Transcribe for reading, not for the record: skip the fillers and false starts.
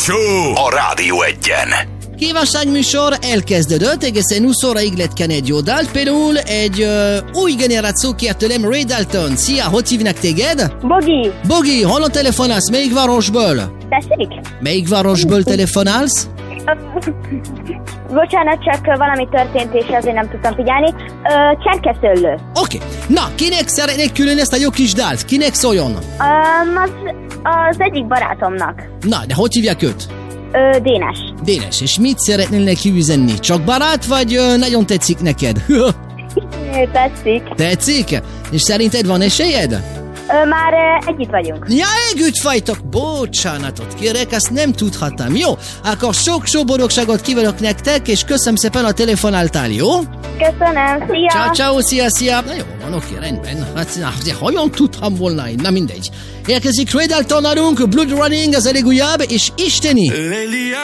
Show a Rádió Egyen. Kívánságműsor elkezdődött, egészen 20 óraig lett egy jó dalt, például egy új generáció kért tőlem, Ray Dalton. Szia, hogy hívnak téged? Bogi. Bogi, honnan telefonálsz? Melyik városból? Tessék? Melyik városból telefonálsz? Bocsánat, csak valami történt, és azért nem tudtam figyelni. Cserkeszöllő. Oké. Na, kinek szeretnék külön ezt a jó kis dalt? Kinek szóljon? Az egyik barátomnak. Na, de hogy hívják őt? Dénes. Dénes, és mit szeretnél neki üzenni? Csak barát, vagy nagyon tetszik neked? Tetszik. Tetszik? És szerinted van esélyed? Már együtt vagyunk. Ja, együtt vagytok! Bocsánatot kérek, ezt nem tudhattam. Jó, akkor sok-sok boldogságot kívánok nektek, és köszönöm szépen a telefonáltál, jó? Köszönöm, szia! Ciao, szia! Na jó, van, oké, rendben. Hát, de hogyan tudtam volna én? Na mindegy. Érkezik Ray Dalton nálunk, Blood Running, az elég újabb, és isteni!